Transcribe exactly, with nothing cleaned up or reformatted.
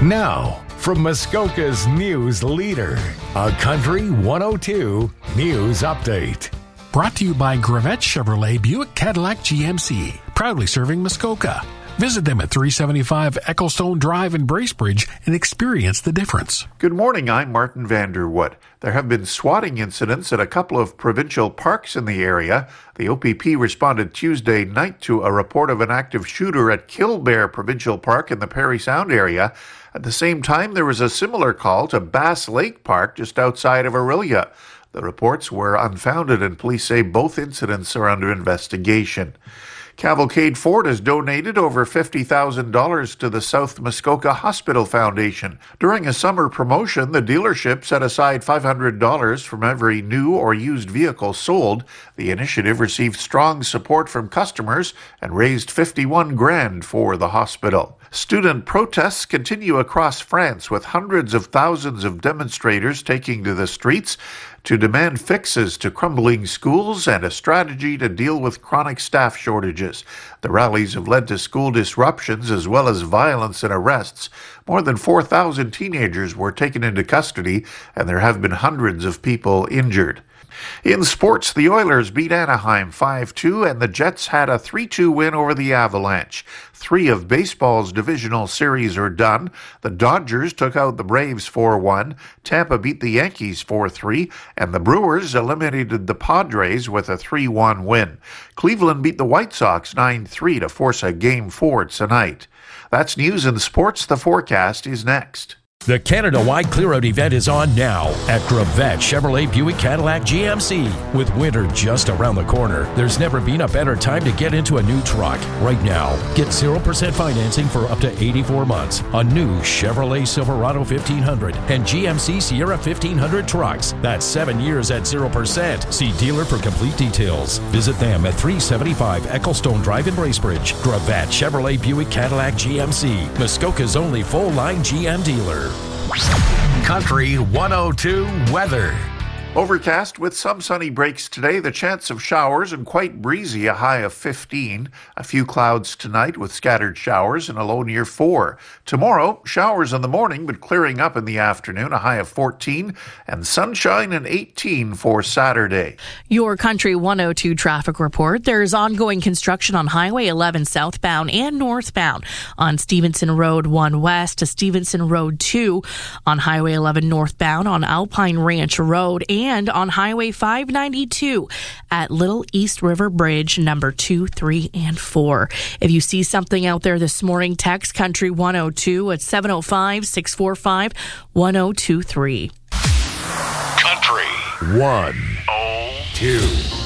Now, from Muskoka's news leader, a Country one oh two News Update. Brought to you by Gravette Chevrolet Buick Cadillac G M C, proudly serving Muskoka. Visit them at three seventy-five Ecclestone Drive in Bracebridge and experience the difference. Good morning, I'm Martin Vanderwood. There have been swatting incidents at a couple of provincial parks in the area. The O P P responded Tuesday night to a report of an active shooter at Killbear Provincial Park in the Parry Sound area. At the same time, there was a similar call to Bass Lake Park just outside of Orillia. The reports were unfounded, and police say both incidents are under investigation. Cavalcade Ford has donated over fifty thousand dollars to the South Muskoka Hospital Foundation. During a summer promotion, the dealership set aside five hundred dollars from every new or used vehicle sold. The initiative received strong support from customers and raised fifty-one grand for the hospital. Student protests continue across France, with hundreds of thousands of demonstrators taking to the streets to demand fixes to crumbling schools and a strategy to deal with chronic staff shortages. The rallies have led to school disruptions as well as violence and arrests. More than four thousand teenagers were taken into custody, and there have been hundreds of people injured. In sports, the Oilers beat Anaheim five two, and the Jets had a three two win over the Avalanche. Three of baseball's divisional series are done. The Dodgers took out the Braves four one, Tampa beat the Yankees four three, and the Brewers eliminated the Padres with a three one win. Cleveland beat the White Sox nine three to force a Game four tonight. That's news in sports. The forecast is next. The Canada-wide clear-out event is on now at Gravette Chevrolet Buick Cadillac G M C. With winter just around the corner, there's never been a better time to get into a new truck. Right now, get zero percent financing for up to eighty-four months on new Chevrolet Silverado fifteen hundred and G M C Sierra fifteen hundred trucks. That's seven years at zero percent. See dealer for complete details. Visit them at three seventy-five Ecclestone Drive in Bracebridge. Gravette Chevrolet Buick Cadillac G M C, Muskoka's only full-line G M dealer. Country one oh two weather. Overcast with some sunny breaks today, the chance of showers and quite breezy, a high of fifteen. A few clouds tonight with scattered showers and a low near four. Tomorrow, showers in the morning but clearing up in the afternoon, a high of fourteen, and sunshine and eighteen for Saturday. Your Country one oh two traffic report. There's ongoing construction on Highway eleven southbound and northbound on Stevenson Road one west to Stevenson Road two, on Highway eleven northbound on Alpine Ranch Road, and and on Highway five ninety-two at Little East River Bridge number two, three, and four. If you see something out there this morning, text Country one oh two at seven oh five, six four five, one oh two three. Country one oh two.